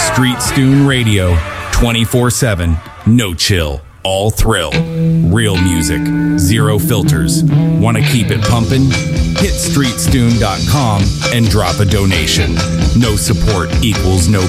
Street Stoon Radio, 24/7, no chill, all thrill. Real music, zero filters. Want to keep it pumping? Hit streetstoon.com and drop a donation. No support equals no